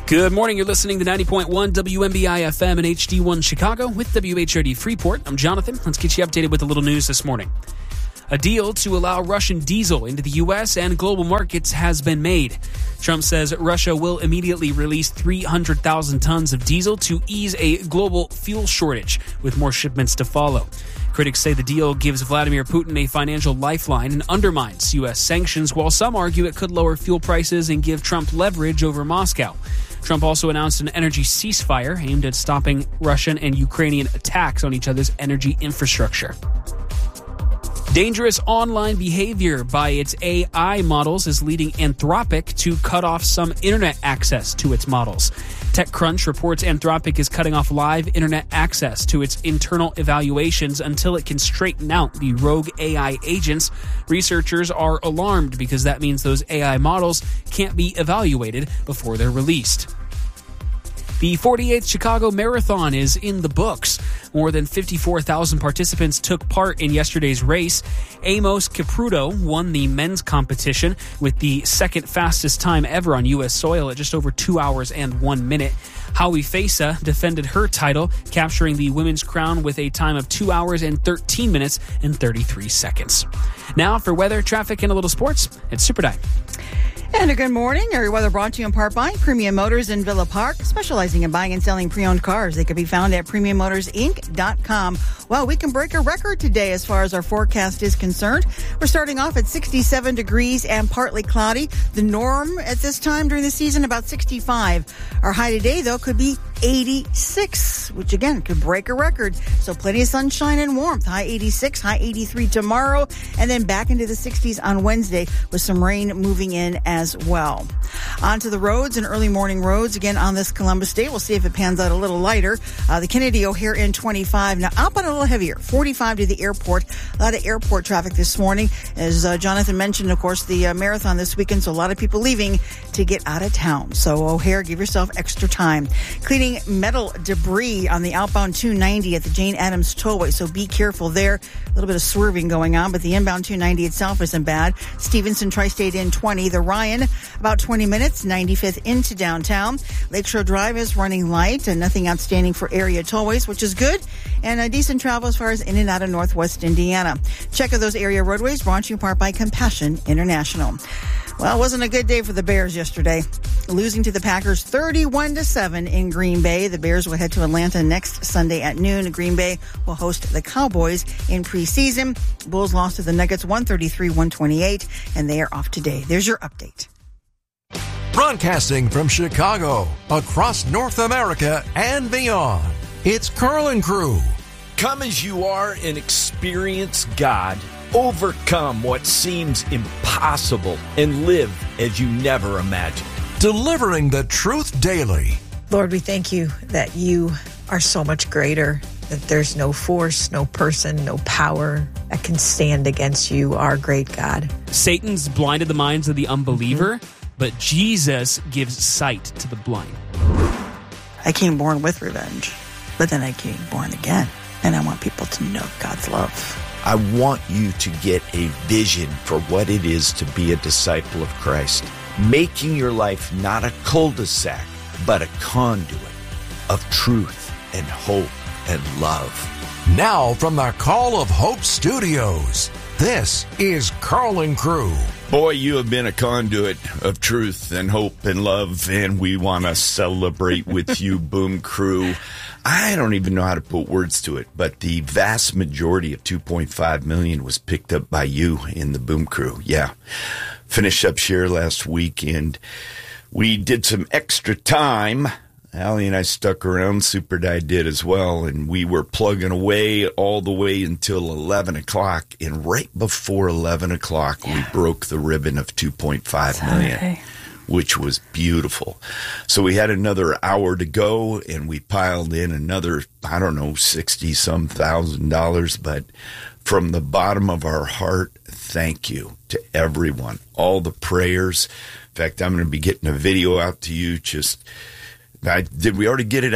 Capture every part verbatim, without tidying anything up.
Good morning. You're listening to ninety point one W M B I F M and H D one Chicago with W H R D Freeport. I'm Jonathan. Let's get you updated with a little news this morning. A deal to allow Russian diesel into the U S and global markets has been made. Trump says Russia will immediately release three hundred thousand tons of diesel to ease a global fuel shortage, with more shipments to follow. Critics say the deal gives Vladimir Putin a financial lifeline and undermines U S sanctions, while some argue it could lower fuel prices and give Trump leverage over Moscow. Trump also announced an energy ceasefire aimed at stopping Russian and Ukrainian attacks on each other's energy infrastructure. Dangerous online behavior by its A I models is leading Anthropic to cut off some internet access to its models. TechCrunch reports Anthropic is cutting off live internet access to its internal evaluations until it can straighten out the rogue A I agents. Researchers are alarmed because that means those A I models can't be evaluated before they're released. The forty-eighth Chicago Marathon is in the books. More than fifty-four thousand participants took part in yesterday's race. Amos Kipruto won the men's competition with the second fastest time ever on U S soil at just over two hours and one minute. Howie Fesa defended her title, capturing the women's crown with a time of two hours and thirteen minutes and thirty-three seconds. Now for weather, traffic, and a little sports, it's Super Dive. And a good morning. Area weather brought to you in part by Premium Motors in Villa Park, specializing in buying and selling pre-owned cars. They can be found at premium motors inc dot com. Well, we can break a record today as far as our forecast is concerned. We're starting off at sixty-seven degrees and partly cloudy. The norm at this time during the season, about sixty-five. Our high today, though, could be eighty-six, which again could break a record. So plenty of sunshine and warmth. High eighty-six, high eighty-three tomorrow, and then back into the sixties on Wednesday with some rain moving in as well. Onto the roads and early morning roads again on this Columbus Day. We'll see if it pans out a little lighter. Uh, the Kennedy O'Hare N twenty-five now up on a little heavier, forty-five to the airport. A lot of airport traffic this morning. As uh, Jonathan mentioned, of course, the uh, marathon this weekend, so a lot of people leaving to get out of town. So O'Hare, give yourself extra time. Cleaning metal debris on the outbound two ninety at the Jane Addams Tollway, so be careful there. A little bit of swerving going on, but the inbound two ninety itself isn't bad. Stevenson Tri-State N twenty, the Ryan, about twenty minutes, ninety-fifth into downtown. Lakeshore Drive is running light and nothing outstanding for area tollways, which is good, and a decent travel as far as in and out of Northwest Indiana. Check out those area roadways brought to you in part by Compassion International. Well, it wasn't a good day for the Bears yesterday. Losing to the Packers thirty-one to seven in Green Bay. The Bears will head to Atlanta next Sunday at noon. Green Bay will host the Cowboys in preseason. Bulls lost to the Nuggets one thirty-three to one twenty-eight, and they are off today. There's your update. Broadcasting from Chicago, across North America and beyond, it's Carl and Crew. Come as you are and experience God. Overcome what seems impossible and live as you never imagined. Delivering the truth daily. Lord, we thank you that you are so much greater, that there's no force, no person, no power that can stand against you, our great God. Satan's blinded the minds of the unbeliever, mm-hmm. but Jesus gives sight to the blind. I came born with revenge, but then I came born again, and I want people to know God's love. I want you to get a vision for what it is to be a disciple of Christ, making your life not a cul-de-sac, but a conduit of truth and hope and love. Now from the Call of Hope Studios, this is Carl and Crew. Boy, you have been a conduit of truth and hope and love, and we want to celebrate with you, Boom Crew. I don't even know how to put words to it, but the vast majority of two point five million was picked up by you in the Boom Crew. Yeah. Finished up Share last week, and we did some extra time. Allie and I stuck around. Super Di did as well, and we were plugging away all the way until eleven o'clock. And right before eleven o'clock, yeah. we broke the ribbon of two point five million. Okay. Which was beautiful. So we had another hour to go, and we piled in another, I don't know, sixty-some thousand dollars. But from the bottom of our heart, thank you to everyone. All the prayers. In fact, I'm going to be getting a video out to you. Just, I, did we already get it out?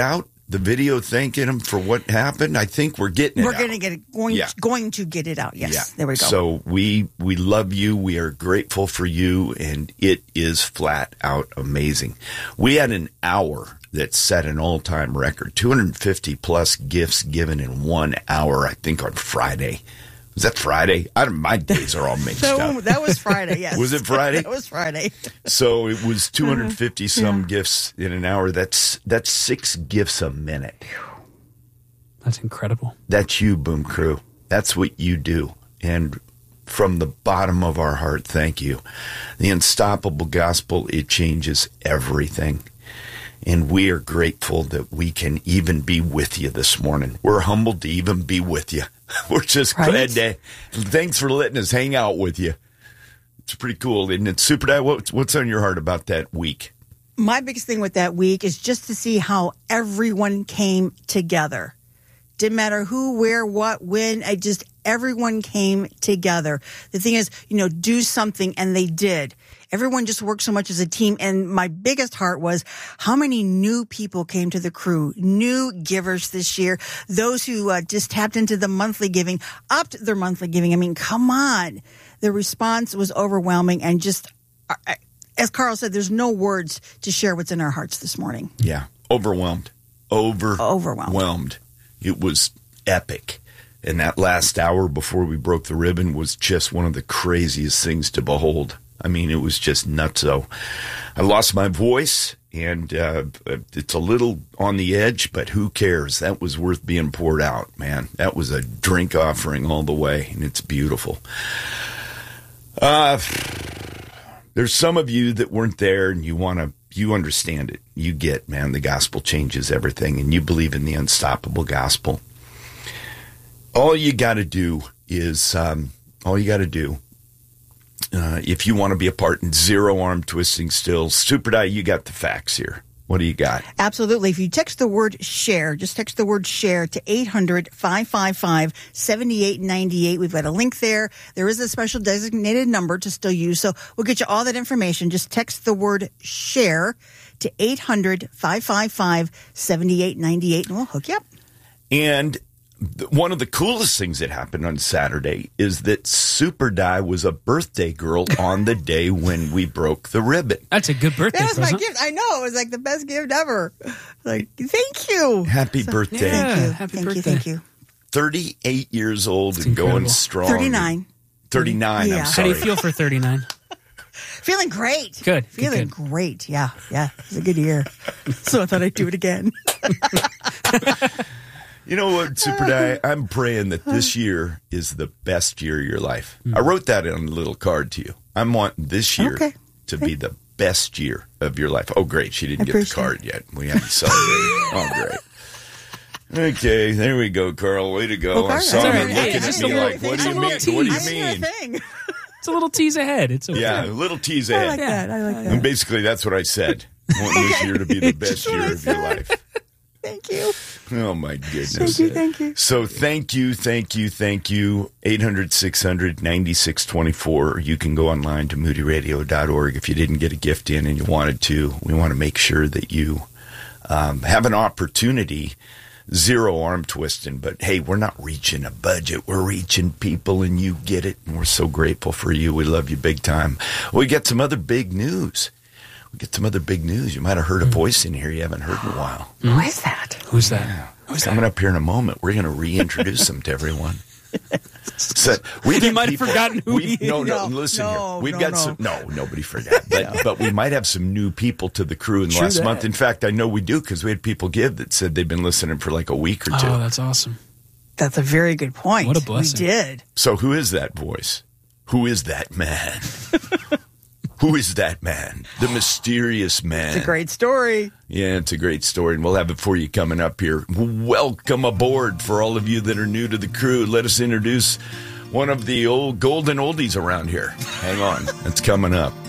the video thanking him for what happened? I think we're getting it We're out. going to get it, going, Yeah. going to get it out. Yes. Yeah. There we go. So we we love you. We are grateful for you, and it is flat out amazing. We had an hour that set an all-time record, two hundred fifty plus gifts given in one hour, I think on Friday. Was that Friday? I don't, my days are all mixed So up. that was Friday, yes. Was it Friday? That was Friday. So it was two hundred fifty some gifts in an hour. That's that's six gifts a minute. That's incredible. That's you, Boom Crew. That's what you do. And from the bottom of our heart, thank you. The Unstoppable Gospel, it changes everything. And we are grateful that we can even be with you this morning. We're humbled to even be with you. We're just Right? glad to. Thanks for letting us hang out with you. It's pretty cool, isn't it? Super Dad, what's, what's on your heart about that week? My biggest thing with that week is just to see how everyone came together. Didn't matter who, where, what, when. I just, everyone came together. The thing is, you know, do something, and they did. Everyone just worked so much as a team. And my biggest heart was how many new people came to the crew, new givers this year, those who uh, just tapped into the monthly giving, upped their monthly giving. I mean, come on. The response was overwhelming, and just, uh, as Carl said, there's no words to share what's in our hearts this morning. Yeah. Overwhelmed. Over Overwhelmed. It was epic. And that last hour before we broke the ribbon was just one of the craziest things to behold. I mean, it was just nutso. I lost my voice, and uh, it's a little on the edge, but who cares? That was worth being poured out, man. That was a drink offering all the way, and it's beautiful. Uh, there's some of you that weren't there, and you want to, you understand it. You get, man, the gospel changes everything, and you believe in the unstoppable gospel. All you got to do is, um, all you got to do, uh, if you want to be a part in Zero Arm Twisting Stills, Super Di, you got the facts here. What do you got? Absolutely. If you text the word share, just text the word share to eight hundred, five five five, seven eight nine eight. We've got a link there. There is a special designated number to still use. So we'll get you all that information. Just text the word share to eight hundred, five five five, seven eight nine eight, and we'll hook you up. And th- one of the coolest things that happened on Saturday is that Super Di was a birthday girl on the day when we broke the ribbon. That's a good birthday That was my present. gift. I know. It was like the best gift ever. Like, thank you. Happy birthday. Yeah. Thank you. happy thank birthday. you. Thank you. thirty-eight years old and incredible. going strong. thirty-nine. thirty-nine, Yeah. I'm How How sorry. do you feel for thirty-nine? Feeling great. Good, good, Feeling good. great. Yeah. Yeah. It was a good year. So I thought I'd do it again. You know what, Super Di? I'm praying that this year is the best year of your life. I wrote that on a little card to you. I'm wanting this year Okay. to be the best year of your life. Oh, great. She didn't I get the appreciate card yet. We haven't celebrated. Oh, great. Okay, there we go, Carl. Way to go. Okay, I saw that's you all right. looking Hey, at it's me just a like, little- what do you it's mean? a What do little you I mean? didn't hear a thing. It's a little tease ahead. It's okay. Yeah, a little tease I ahead. like that. I like And that. basically, that's what I said. I want this year to be the best That's what year I of your said. life. Thank you. Oh, my goodness. Thank you. Thank you. So thank you, thank you, thank you. eight hundred, six hundred, ninety-six twenty-four. Or you can go online to moody radio dot org if you didn't get a gift in and you wanted to. We want to make sure that you um, have an opportunity. Zero arm twisting, but hey, we're not reaching a budget. We're reaching people, and you get it. And we're so grateful for you. We love you big time. We got some other big news. We get some other big news. You might have heard a voice in here you haven't heard in a while. Who is that? Who's that? Who's Coming that? up here in a moment, we're going to reintroduce them to everyone. So we've You got might have people- forgotten who we've- he No, is. no, No, listen no, here. We've no, got no. some. No, nobody forgot. But but we might have some new people to the crew in the True last that. month. In fact, I know we do because we had people give that said they've been listening for like a week or two. Oh, that's awesome. That's a very good point. What a blessing. We did. So who is that voice? Who is that man? Who is that man? The mysterious man. It's a great story. Yeah, it's a great story, and we'll have it for you coming up here. Welcome aboard for all of you that are new to the crew. Let us introduce one of the old golden oldies around here. Hang on, it's coming up.